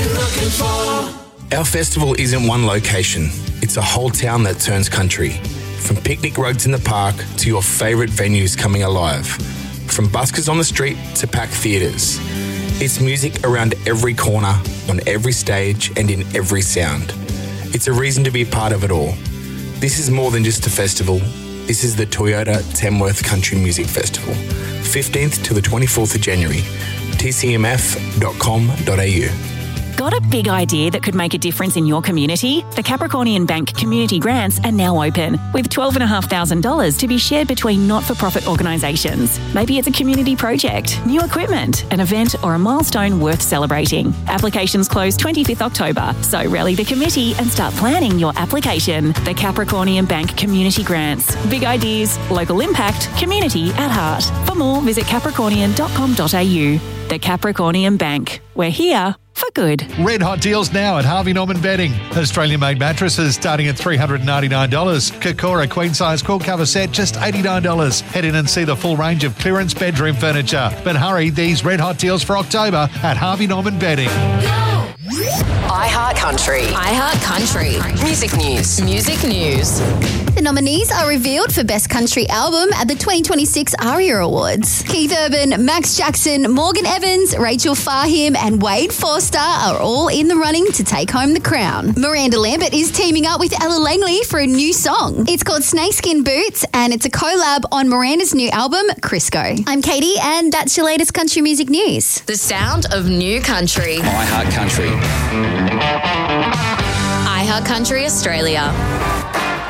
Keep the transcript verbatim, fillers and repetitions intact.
been looking for. Our festival isn't one location. It's a whole town that turns country. From picnic rugs in the park to your favourite venues coming alive. From buskers on the street to packed theatres. It's music around every corner, on every stage and in every sound. It's a reason to be part of it all. This is more than just a festival. This is the Toyota Tamworth Country Music Festival. fifteenth to the twenty-fourth of January. t c m f dot com dot a u. Got a big idea that could make a difference in your community? The Capricornian Bank Community Grants are now open, with twelve thousand five hundred dollars to be shared between not-for-profit organisations. Maybe it's a community project, new equipment, an event or a milestone worth celebrating. Applications close twenty-fifth October, so rally the committee and start planning your application. The Capricornian Bank Community Grants. Big ideas, local impact, community at heart. For more, visit capricornian dot com dot a u. The Capricornian Bank. We're here for good. Red hot deals now at Harvey Norman Bedding. Australian-made mattresses starting at three hundred ninety-nine dollars. Kokora queen-size quilt cover set just eighty-nine dollars. Head in and see the full range of clearance bedroom furniture. But hurry, these red hot deals for October at Harvey Norman Bedding. iHeart Country. iHeart Country. Music news. Music news. The nominees are revealed for Best Country Album at the twenty twenty-six ARIA Awards. Keith Urban, Max Jackson, Morgan Evans, Rachel Fahim and Wade Forster are all in the running to take home the crown. Miranda Lambert is teaming up with Ella Langley for a new song. It's called Snakeskin Boots and it's a collab on Miranda's new album, Crisco. I'm Katie and that's your latest country music news. The sound of new country. iHeart Country. iHeart Country Australia.